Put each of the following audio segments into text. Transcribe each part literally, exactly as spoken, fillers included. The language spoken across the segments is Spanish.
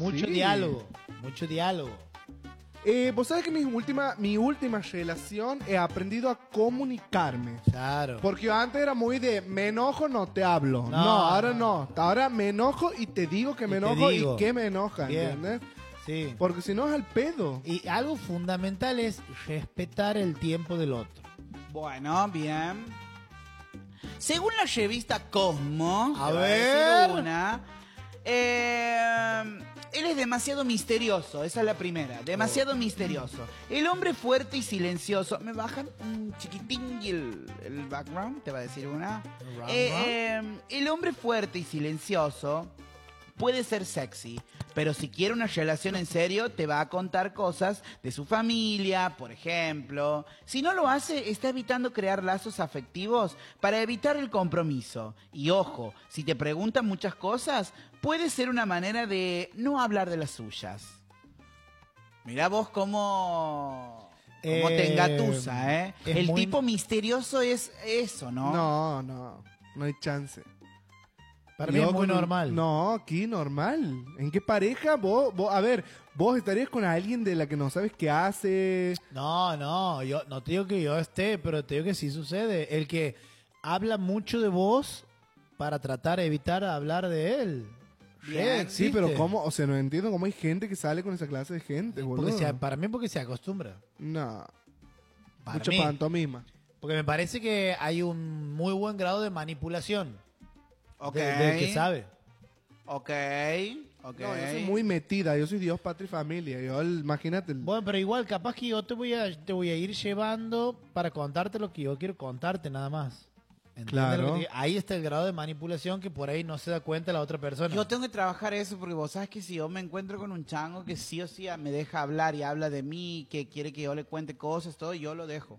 Mucho sí. diálogo, mucho diálogo. Eh, Vos sabés que mi última, mi última relación he aprendido a comunicarme. Claro. Porque yo antes era muy de me enojo, no te hablo. No, No, ahora no. no. Ahora me enojo y te digo que me Y te enojo digo. y que me enoja, Bien. ¿entiendes? Sí. Porque si no es al pedo. Y algo fundamental es respetar el tiempo del otro. Bueno, bien. Según la revista Cosmo, A te voy ver. decir una, eh, él es demasiado misterioso, esa es la primera, demasiado misterioso. El hombre fuerte y silencioso, ¿me bajan un chiquitín y el, el background? Te va a decir una. Round, Eh, round. eh, el hombre fuerte y silencioso puede ser sexy, pero si quiere una relación en serio, te va a contar cosas de su familia, por ejemplo. Si no lo hace, está evitando crear lazos afectivos para evitar el compromiso. Y ojo, si te preguntan muchas cosas, puede ser una manera de no hablar de las suyas. Mirá vos cómo, cómo te Eh, engatusa, ¿eh? es El muy- tipo misterioso es eso, ¿no? No, no. No hay chance. Para mí Yo es muy con un- normal. No, aquí normal. ¿En qué pareja vos, vos, a ver, vos estarías con alguien de la que no sabes qué hace? No, no, yo no te digo que yo esté, pero te digo que sí sucede. El que habla mucho de vos para tratar de evitar hablar de él. Bien. Sí, existe. pero cómo, o sea, no entiendo cómo hay gente que sale con esa clase de gente, boludo. Porque se- para mí porque se acostumbra. No, Para mucha mí. pantomima. Porque me parece que hay un muy buen grado de manipulación Ok. de- del que sabe. Ok, ok. No, yo soy muy metida, yo soy Dios, patria y familia. Yo, el- imagínate. el- Bueno, pero igual, capaz que yo te voy a te voy a ir llevando para contarte lo que yo quiero contarte, nada más. ¿Entiendes Claro. lo que te digo? Ahí está el grado de manipulación que por ahí no se da cuenta la otra persona. Yo tengo que trabajar eso porque vos sabes que si yo me encuentro con un chango que sí o sí me deja hablar y habla de mí, que quiere que yo le cuente cosas, todo, yo lo dejo.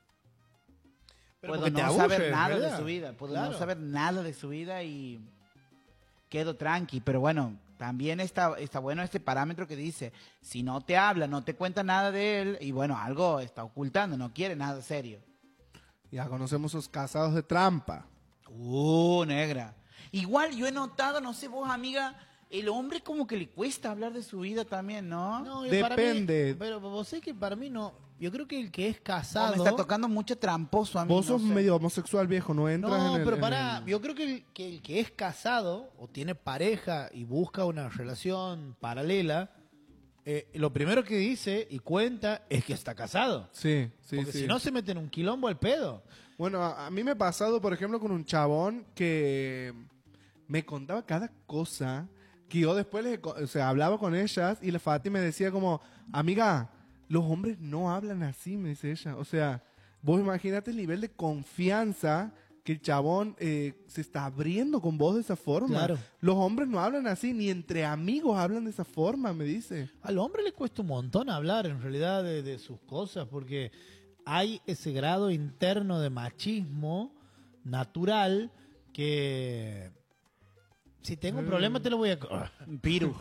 Pero Puedo porque no te aburre, saber nada ¿verdad? de su vida, puedo Claro. no saber nada de su vida y quedo tranqui. Pero bueno, también está, está bueno este parámetro que dice, si no te habla, no te cuenta nada de él, y bueno, algo está ocultando, no quiere nada serio. Ya conocemos esos casados de trampa. Uh, negra. Igual yo he notado, no sé vos, amiga, el hombre como que le cuesta hablar de su vida también, ¿no? No, yo para Depende. mí- pero vos sé que para mí no. Yo creo que el que es Oh, casado. me está tocando mucho tramposo a mí. Vos no sos sé. medio homosexual, viejo, no entras No, en el... pero en para, el- yo creo que el, que el que es casado o tiene pareja y busca una relación paralela, eh, lo primero que dice y cuenta es que está casado. Sí, sí, Porque sí. si no se mete en un quilombo al pedo. Bueno, a, a mí me ha pasado, por ejemplo, con un chabón que me contaba cada cosa que yo después les, o sea, hablaba con ellas y la Fati me decía como, amiga, los hombres no hablan así, me dice ella. O sea, vos imagínate el nivel de confianza que el chabón eh, se está abriendo con vos de esa forma. Claro. Los hombres no hablan así, ni entre amigos hablan de esa forma, me dice. Al hombre le cuesta un montón hablar en realidad de, de sus cosas porque hay ese grado interno de machismo natural que si tengo un problema te lo voy a co- Piru.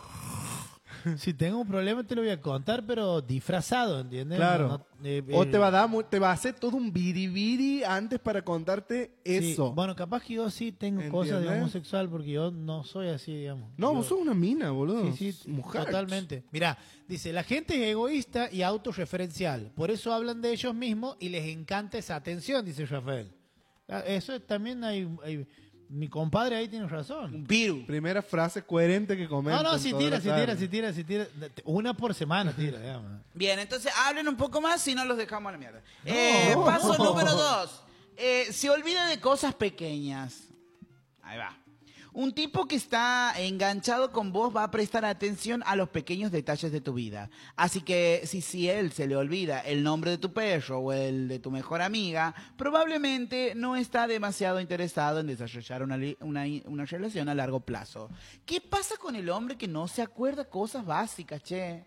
si tengo un problema te lo voy a contar pero disfrazado, ¿entiendes? Claro. No, no, eh, O eh, te va a dar, mu- te va a hacer todo un biribiri antes para contarte sí, eso. bueno, capaz que yo sí tengo cosas de ¿Entiendes? homosexual porque yo no soy así, digamos. No, Yo- vos sos una mina, boludo. Sí, sí, Mujer. totalmente. Mira, dice, la gente es egoísta y autorreferencial. Por eso hablan de ellos mismos y les encanta esa atención, dice Rafael. Ah, Eso es- también hay, hay- Mi compadre ahí tiene razón. Un piru. Primera frase coherente que comenta. No, no, en si toda tira, la si tira, tarde. si tira, si tira. Una por semana tira, digamos. Bien, entonces hablen un poco más si no los dejamos a la mierda. Eh, paso número dos. Eh, se olvida de cosas pequeñas. Ahí va. Un tipo que está enganchado con vos va a prestar atención a los pequeños detalles de tu vida. Así que si, si él se le olvida el nombre de tu perro o el de tu mejor amiga, probablemente no está demasiado interesado en desarrollar una, li- una, una relación a largo plazo. ¿Qué pasa con el hombre que no se acuerda cosas básicas, che?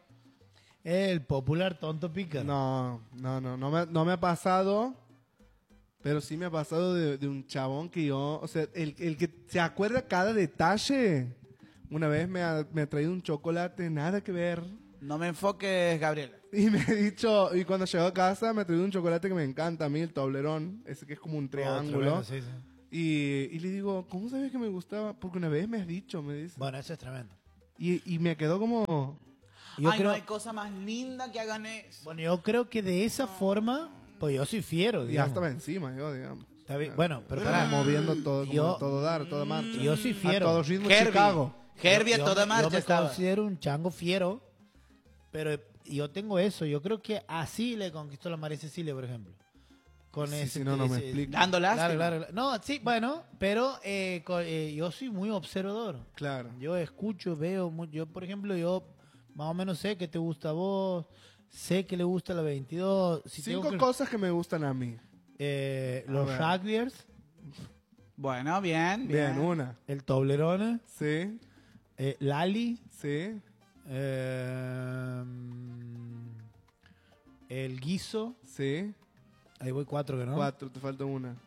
El popular tonto pícaro. No, no, no, no me, no me ha pasado. Pero sí me ha pasado de, de un chabón que yo, o sea, el, el que se acuerda cada detalle. Una vez me ha, me ha traído un chocolate, nada que ver. No me enfoques, Gabriela. Y me ha dicho, y cuando llegó a casa me ha traído un chocolate que me encanta a mí, el Toblerón, ese que es como un triángulo. Otro, bueno, sí, sí. Y, y le digo, ¿cómo sabías que me gustaba? Porque una vez me has dicho, me dice. Bueno, eso es tremendo. Y, y me quedó como... Yo Ay, creo, no hay cosa más linda que hagan eso. bueno, yo creo que de esa forma, pues yo soy fiero, Ya digamos. estaba encima, yo, digamos. Está bien. Bueno, pero Estaba pará. moviendo todo, como Yo- a todo dar, a toda marcha. Yo soy A fiero. todo ritmo Herbie. Chicago. Herbie a Yo- toda yo marcha me, Yo me estaba. considero un chango fiero, pero yo tengo eso. Yo creo que así le conquistó la María Cecilia, por ejemplo. Con Sí, ese, si no, no me ese- explico. Dando lástima. Claro, claro, claro. No, sí, bueno, pero eh, co- eh, yo soy muy observador. Claro. Yo escucho, veo, mu- yo por ejemplo, yo más o menos sé que te gusta a vos, sé que le gusta la veintidós. Si Cinco tengo que- cosas que me gustan a mí. eh, A los ver. rugbyers, Bueno, bien, bien. Bien, una. el Toblerone, Sí, eh, Lali, sí, eh, el guiso, sí. ahí voy cuatro que no. Cuatro, te falta una.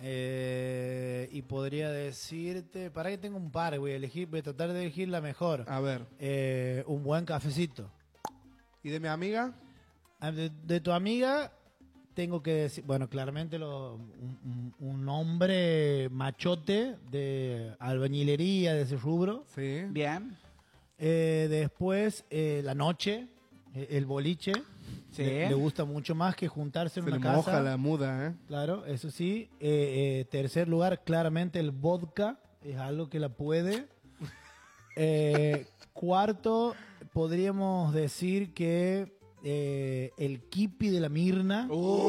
Eh, y podría decirte, para que tengo un par, voy a elegir, voy a tratar de elegir la mejor. A ver. Eh, un buen cafecito. ¿Y de mi amiga? Ah, De, de tu amiga, tengo que decir, bueno, claramente lo- un, un- un hombre machote de albañilería, de ese rubro. Sí. Bien. Eh, después, eh, la noche, eh, el boliche. Sí. Le, le gusta mucho más que juntarse en Se le una casa. moja la muda, ¿eh? Claro, eso sí. Eh, eh, tercer lugar, claramente el vodka. Es algo que la puede. Eh, cuarto, podríamos decir que eh, el kipi de la Mirna.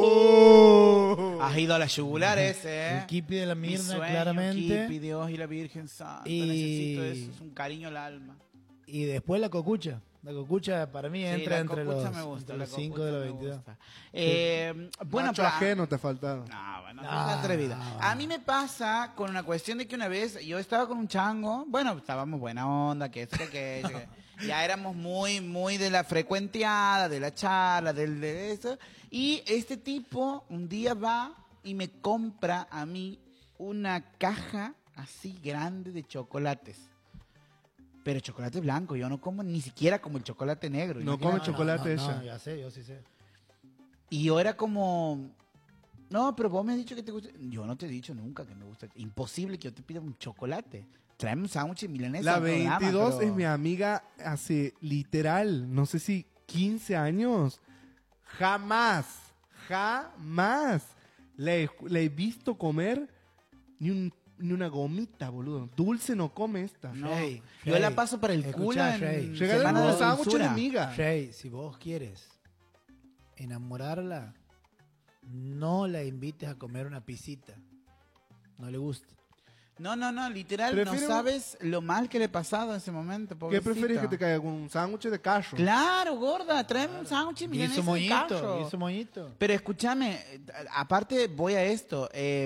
Oh. Has ido a la yugular ese, ¿eh? El kipi de la Mi Mirna, sueño, claramente. Kipi, Dios y la Virgen Santa. Y- Necesito eso. Es un cariño al alma. Y después la cocucha. La cocucha para mí Sí, entra la entre cocucha los, me gusta, entre la los cinco cocucha de la me veintidós. gusta. Eh, bueno, Macho pero- ajeno te ha faltado. No, bueno, No, no es atrevida. no. A mí me pasa con una cuestión de que una vez yo estaba con un chango, bueno, estábamos buena onda, que esto, que aquello, que- ya éramos muy, muy de la frecuenteada, de la charla, del de eso, y este tipo un día va y me compra a mí una caja así grande de chocolates. Pero chocolate blanco, yo no como ni siquiera como el chocolate negro. No imagínate. come No, chocolate no, no, ella. no, ya sé, yo sí sé. Y yo era como, no, pero vos me has dicho que te gusta. Yo no te he dicho nunca que me gusta. Imposible que yo te pida un chocolate. Tráeme un sándwich de milanesa. La al programa, veintidós pero- es mi amiga hace literal, no sé si quince años. Jamás, jamás le, he- le he visto comer ni, un- ni una gomita, boludo. Dulce no come esta. No, Shay, yo Shay, la paso por el escuchá, culo en Shay. Regálale Semana de un la sándwich de Dulzura. miga. Shay, si vos quieres enamorarla, no la invites a comer una pisita. No le gusta. No, no, no, literal, Prefiero- no sabes lo mal que le he pasado en ese momento, ¿Qué pobrecita. prefieres que te caiga con un sándwich de callo? Claro, gorda, tráeme un sándwich de Y milanesa su de moñito, callo. y su moñito. Pero escúchame, eh, aparte voy a esto. Eh,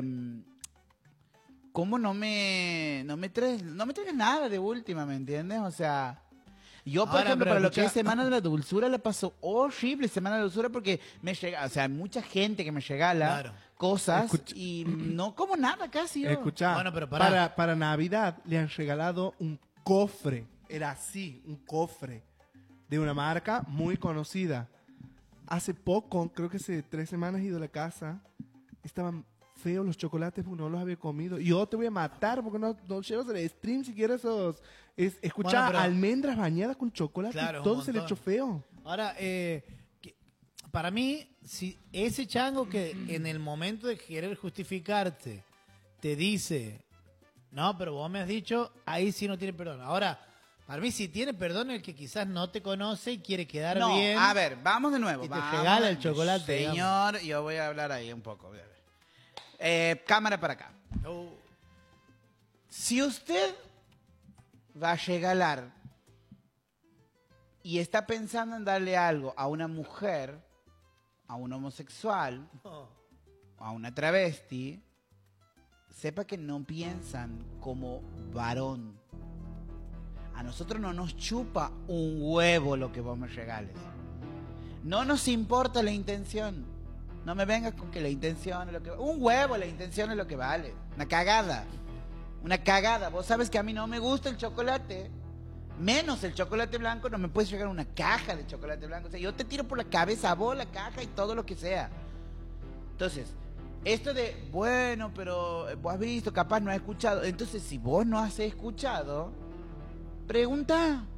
¿Cómo no me, no me traes, no me traes nada de última, me entiendes? O sea, yo por Ahora, ejemplo, pero para lo escucha- que es Semana de la Dulzura le pasó horrible Semana de la Dulzura porque me llega, o sea, hay mucha gente que me regala Claro. cosas Escucha- y no como nada casi yo. Escuchá, Bueno, pero pará. para, para Navidad le han regalado un cofre. Era así, un cofre de una marca muy conocida. Hace poco, creo que hace tres semanas he ido a la casa. Estaban feos los chocolates porque no los había comido. Y yo te voy a matar porque no, no llevas el stream siquiera esos... Es, escuchá, Bueno, pero- almendras bañadas con chocolate Claro, y un todo se le montón. echó feo. Ahora, eh, que- para mí, si ese chango que en el momento de querer justificarte te dice, no, pero vos me has dicho, ahí sí no tiene perdón. Ahora, para mí sí tiene perdón el que quizás no te conoce y quiere quedar No, bien. a ver, vamos de nuevo. Y te vamos regala de- el chocolate, Señor, yo voy a hablar ahí un poco. voy a ver. Eh, cámara para acá. Oh, Si usted va a regalar y está pensando en darle algo a una mujer, a un homosexual, no. a una travesti, sepa que no piensan como varón. A nosotros no nos chupa un huevo lo que vos me regales. No nos importa la intención. No me vengas con que la intención es lo que... Un huevo, la intención es lo que vale. Una cagada. Una cagada. Vos sabes que a mí no me gusta el chocolate. Menos el chocolate blanco. No me puedes llegar una caja de chocolate blanco. O sea, yo te tiro por la cabeza a vos la caja y todo lo que sea. Entonces, esto de, bueno, pero vos has visto, capaz no has escuchado. Entonces, si vos no has escuchado, pregunta.